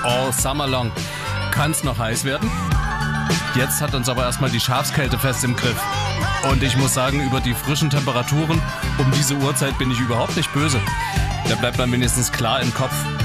all summer long. Kann es noch heiß werden? Jetzt hat uns aber erstmal die Schafskälte fest im Griff. Und ich muss sagen, über die frischen Temperaturen um diese Uhrzeit bin ich überhaupt nicht böse. Der bleibt dann wenigstens klar im Kopf.